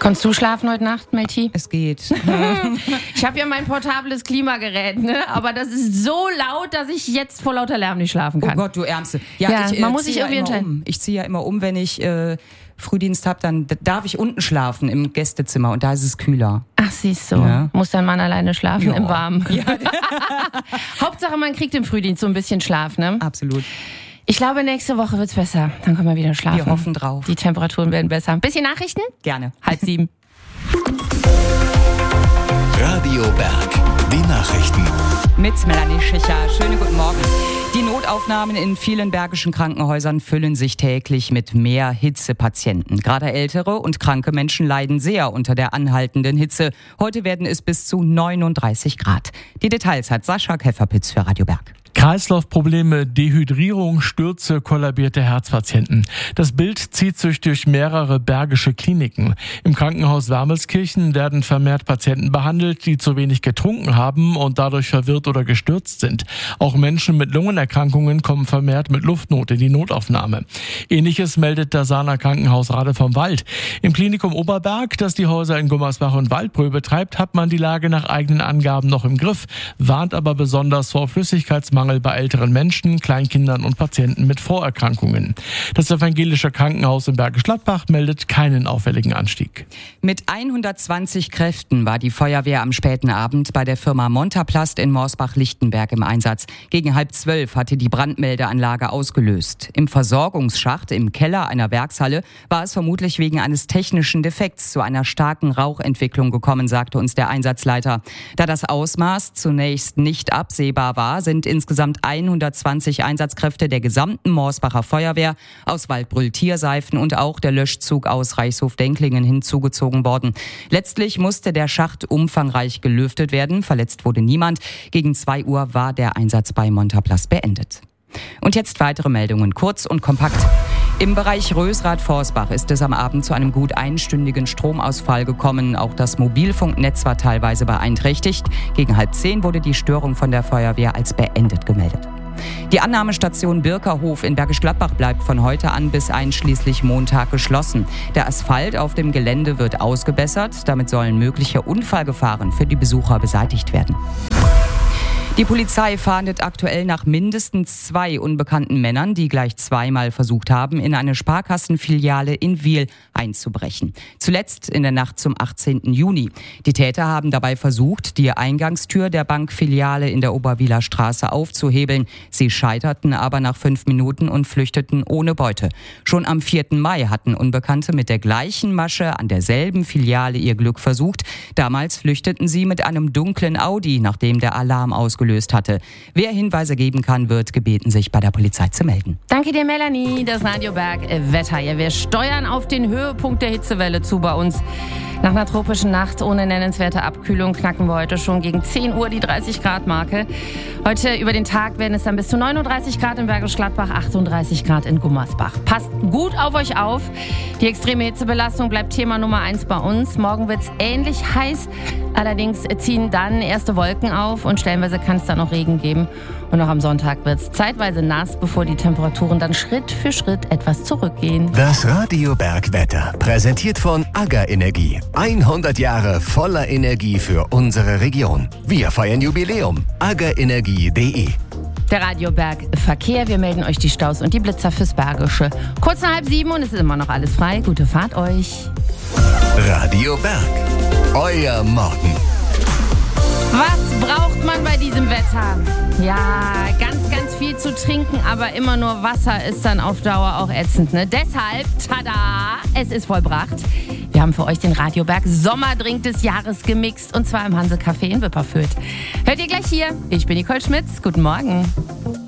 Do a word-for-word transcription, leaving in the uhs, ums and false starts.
Konntest du schlafen heute Nacht, Melti? Es geht. Ich habe ja mein portables Klimagerät, ne? Aber das ist so laut, dass ich jetzt vor lauter Lärm nicht schlafen kann. Oh Gott, du Ärmste. Ja, ja ich, äh, man muss sich ja irgendwie entscheiden. Um. Ich ziehe ja immer um, wenn ich äh, Frühdienst habe, dann darf ich unten schlafen im Gästezimmer und da ist es kühler. Ach, siehst du. Ja. Muss dein Mann alleine schlafen Ja. im Warmen. Ja. Hauptsache, man kriegt im Frühdienst so ein bisschen Schlaf, ne? Absolut. Ich glaube, nächste Woche wird's besser. Dann können wir wieder schlafen. Wir hoffen drauf. Die Temperaturen werden besser. Ein bisschen Nachrichten? Gerne. Halb sieben. Radio Berg, die Nachrichten. Mit Melanie Schicher. Schönen guten Morgen. Die Notaufnahmen in vielen bergischen Krankenhäusern füllen sich täglich mit mehr Hitzepatienten. Gerade ältere und kranke Menschen leiden sehr unter der anhaltenden Hitze. Heute werden es bis zu neununddreißig Grad. Die Details hat Sascha Käferpitz für Radio Berg. Kreislaufprobleme, Dehydrierung, Stürze, kollabierte Herzpatienten. Das Bild zieht sich durch mehrere bergische Kliniken. Im Krankenhaus Wermelskirchen werden vermehrt Patienten behandelt, die zu wenig getrunken haben und dadurch verwirrt oder gestürzt sind. Auch Menschen mit Lungenerkrankungen kommen vermehrt mit Luftnot in die Notaufnahme. Ähnliches meldet das Sahner Krankenhaus Rade vom Wald. Im Klinikum Oberberg, das die Häuser in Gummersbach und Waldbröl betreibt, hat man die Lage nach eigenen Angaben noch im Griff, warnt aber besonders vor Flüssigkeitsmangel bei älteren Menschen, Kleinkindern und Patienten mit Vorerkrankungen. Das evangelische Krankenhaus in Bergisch Gladbach meldet keinen auffälligen Anstieg. Mit hundertzwanzig Kräften war die Feuerwehr am späten Abend bei der Firma Montaplast in Morsbach-Lichtenberg im Einsatz. Gegen halb zwölf hatte die Brandmeldeanlage ausgelöst. Im Versorgungsschacht im Keller einer Werkshalle war es vermutlich wegen eines technischen Defekts zu einer starken Rauchentwicklung gekommen, sagte uns der Einsatzleiter. Da das Ausmaß zunächst nicht absehbar war, sind insgesamt hundertzwanzig Einsatzkräfte der gesamten Morsbacher Feuerwehr aus Waldbröl Tierseifen und auch der Löschzug aus Reichshof-Denklingen hinzugezogen worden. Letztlich musste der Schacht umfangreich gelüftet werden. Verletzt wurde niemand. Gegen zwei Uhr war der Einsatz bei Montaplast beendet. Und jetzt weitere Meldungen, kurz und kompakt. Im Bereich Rösrath-Forsbach ist es am Abend zu einem gut einstündigen Stromausfall gekommen. Auch das Mobilfunknetz war teilweise beeinträchtigt. Gegen halb zehn wurde die Störung von der Feuerwehr als beendet gemeldet. Die Annahmestation Birkerhof in Bergisch Gladbach bleibt von heute an bis einschließlich Montag geschlossen. Der Asphalt auf dem Gelände wird ausgebessert. Damit sollen mögliche Unfallgefahren für die Besucher beseitigt werden. Die Polizei fahndet aktuell nach mindestens zwei unbekannten Männern, die gleich zweimal versucht haben, in eine Sparkassenfiliale in Wil einzubrechen. Zuletzt in der Nacht zum achtzehnten Juni. Die Täter haben dabei versucht, die Eingangstür der Bankfiliale in der Oberwiler Straße aufzuhebeln. Sie scheiterten aber nach fünf Minuten und flüchteten ohne Beute. Schon am vierten Mai hatten Unbekannte mit der gleichen Masche an derselben Filiale ihr Glück versucht. Damals flüchteten sie mit einem dunklen Audi, nachdem der Alarm ausgelöst hatte. Wer Hinweise geben kann, wird gebeten, sich bei der Polizei zu melden. Danke dir, Melanie. Das Radio Berg Wetter. Ja, wir steuern auf den Höhepunkt der Hitzewelle zu bei uns. Nach einer tropischen Nacht ohne nennenswerte Abkühlung knacken wir heute schon gegen zehn Uhr die dreißig Grad Marke. Heute über den Tag werden es dann bis zu neununddreißig Grad in Bergisch Gladbach, achtunddreißig Grad in Gummersbach. Passt gut auf euch auf. Die extreme Hitzebelastung bleibt Thema Nummer eins bei uns. Morgen wird es ähnlich heiß. Allerdings ziehen dann erste Wolken auf und stellenweise kann es dann noch Regen geben. Und auch am Sonntag wird es zeitweise nass, bevor die Temperaturen dann Schritt für Schritt etwas zurückgehen. Das Radio Berg Wetter, präsentiert von AGA Energie. hundert Jahre voller Energie für unsere Region. Wir feiern Jubiläum. agaenergie punkt de. Der Radio Berg Verkehr. Wir melden euch die Staus und die Blitzer fürs Bergische. Kurz nach halb sieben und es ist immer noch alles frei. Gute Fahrt euch. Radio Berg, euer Morgen. Was braucht man bei diesem Wetter? Ja, ganz, ganz viel zu trinken, aber immer nur Wasser ist dann auf Dauer auch ätzend, ne? Deshalb, tada, es ist vollbracht. Wir haben für euch den Radio Berg Sommerdrink des Jahres gemixt und zwar im Hanse Café in Wipperfürth. Hört ihr gleich hier. Ich bin Nicole Schmitz. Guten Morgen.